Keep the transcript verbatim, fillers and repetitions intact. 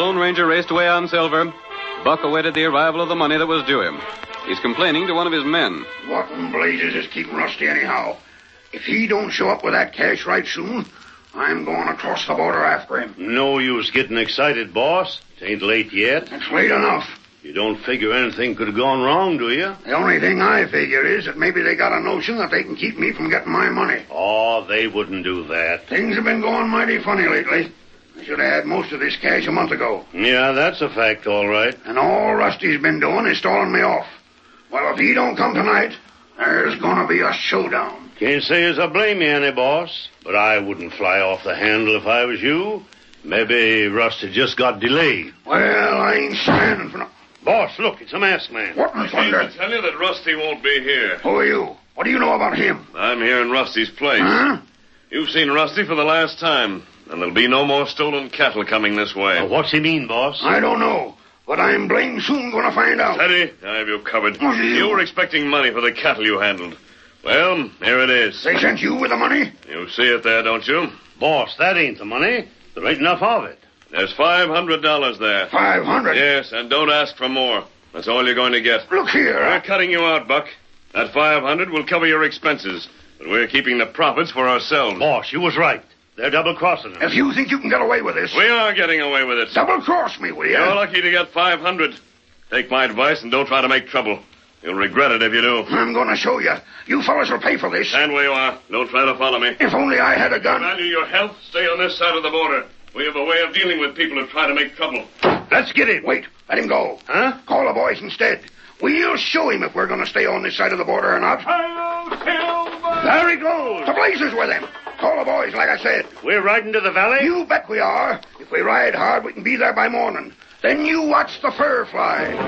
Lone Ranger raced away on Silver, Buck awaited the arrival of the money that was due him. He's complaining to one of his men. What in blazes is keeping Rusty anyhow? If he don't show up with that cash right soon, I'm going across the border after him. No use getting excited, boss. It ain't late yet. It's late enough. You don't figure anything could have gone wrong, do you? The only thing I figure is that maybe they got a notion that they can keep me from getting my money. Oh, they wouldn't do that. Things have been going mighty funny lately. I should have had most of this cash a month ago. Yeah, that's a fact, all right. And all Rusty's been doing is stalling me off. Well, if he don't come tonight, there's gonna be a showdown. Can't say as I blame you any, boss. But I wouldn't fly off the handle if I was you. Maybe Rusty just got delayed. Well, I ain't standing for no... Boss, look, it's a masked man. What in I thunder? came to tell you that Rusty won't be here. Who are you? What do you know about him? I'm here in Rusty's place. Huh? You've seen Rusty for the last time, and there'll be no more stolen cattle coming this way. Uh, what's he mean, boss? I don't know, but I'm blamed soon gonna find out. Teddy, I have you covered. Oh, you- You were expecting money for the cattle you handled. Well, here it is. They sent you with the money? You see it there, don't you? Boss, that ain't the money. There ain't enough of it. There's five hundred dollars there. Five hundred? Yes, and don't ask for more. That's all you're going to get. Look here. We're I... cutting you out, Buck. That five hundred will cover your expenses, but we're keeping the profits for ourselves. Boss, you was right. They're double-crossing us. If you think you can get away with this, We are getting away with it. double-cross me, will you? You're lucky to get five hundred. Take my advice and don't try to make trouble. You'll regret it if you do. I'm gonna show you. You fellas will pay for this. Stand where you are. Don't try to follow me. If only I had a gun. Value your health. Stay on this side of the border. We have a way of dealing with people who try to make trouble. Let's get him. Wait, let him go. Huh? Call the boys instead. We'll show him if we're gonna stay on this side of the border or not. Hello, Silver! There he goes. The blazes with him. Call the boys, like I said. We're riding to the valley? You bet we are. If we ride hard, we can be there by morning. Then you watch the fur fly.